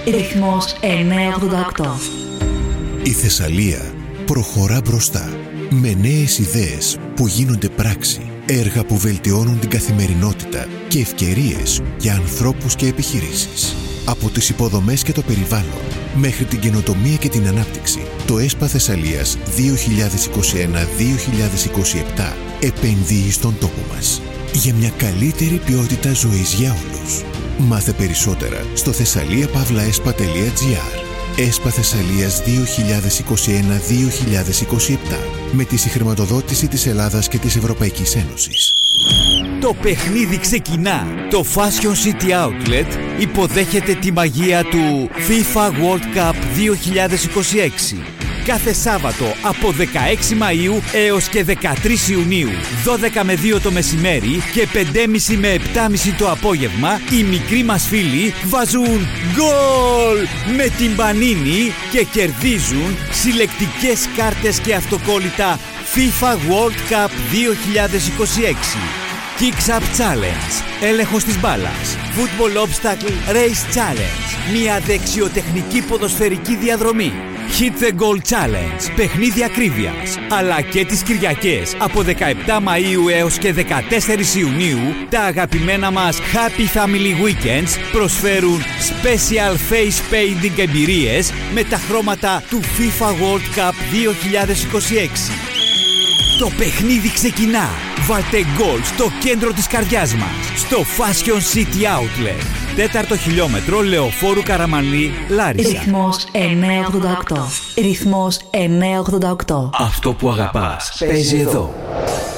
Ρυθμός 988. Η Θεσσαλία προχωρά μπροστά με νέες ιδέες που γίνονται πράξη, έργα που βελτιώνουν την καθημερινότητα και ευκαιρίες για ανθρώπους και επιχειρήσεις. Από τις υποδομές και το περιβάλλον μέχρι την καινοτομία και την ανάπτυξη, το ΕΣΠΑ Θεσσαλίας 2021-2027 επενδύει στον τόπο μας για μια καλύτερη ποιότητα ζωής για όλους. Μάθε περισσότερα στο thessaliapavlaespa.gr. ΕΣΠΑ Θεσσαλίας 2021-2027 με τη συγχρηματοδότηση της Ελλάδας και της Ευρωπαϊκής Ένωσης. Το παιχνίδι ξεκινά. Το Fashion City Outlet υποδέχεται τη μαγεία του FIFA World Cup 2026. Κάθε Σάββατο από 16 Μαΐου έως και 13 Ιουνίου, 12 με 2 το μεσημέρι και 5.30 με 7.30 το απόγευμα, οι μικροί μας φίλοι βάζουν γκολ με την Πανίνη και κερδίζουν συλλεκτικές κάρτες και αυτοκόλλητα FIFA World Cup 2026. Kicks Up Challenge, έλεγχος της μπάλας, Football Obstacle Race Challenge, μια δεξιοτεχνική ποδοσφαιρική διαδρομή, Hit the Goal Challenge, παιχνίδι ακρίβειας, αλλά και τις Κυριακές από 17 Μαΐου έως και 14 Ιουνίου, τα αγαπημένα μας Happy Family Weekends προσφέρουν Special Face Painting εμπειρίες με τα χρώματα του FIFA World Cup 2026. Το παιχνίδι ξεκινά. Βάλτε γκολ στο κέντρο της καρδιάς μας. Στο Fashion City Outlet. 4ο χιλιόμετρο Λεωφόρου Καραμανλή, Λάρισα. Ρυθμός 988. Ρυθμός 988. Αυτό που αγαπάς παίζει εδώ.